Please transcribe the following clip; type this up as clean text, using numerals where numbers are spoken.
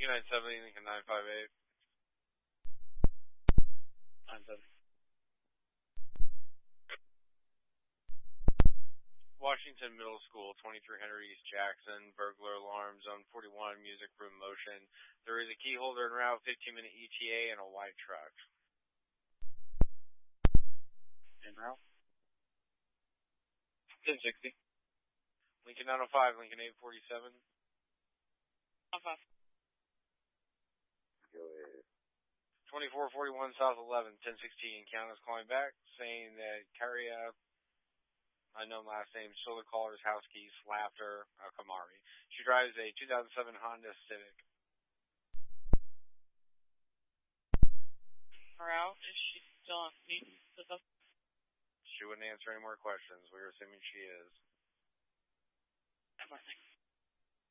Lincoln 970, Lincoln 958. 970. Washington Middle School, 2300 East Jackson, burglar alarm, zone 41, music room motion. There is a key holder en route, 15-minute ETA, and a white truck. En route. 1060. Lincoln 905, Lincoln 847. 5. Go ahead. 2441 South 11, 1016. Countess calling back, saying that Karia, unknown last name, stole the caller's house keys, slapped her, Kamari. She drives a 2007 Honda Civic. Her out? Is she still on me? She wouldn't answer any more questions. We were assuming she is. Everything.